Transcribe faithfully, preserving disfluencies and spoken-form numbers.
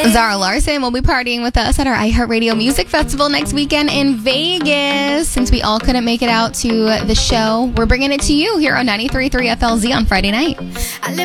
Zara Larson will be partying with us at our iHeartRadio Music Festival next weekend in Vegas. Since we all couldn't make it out to the show, we're bringing it to you here on ninety-three point three F L Z on Friday night.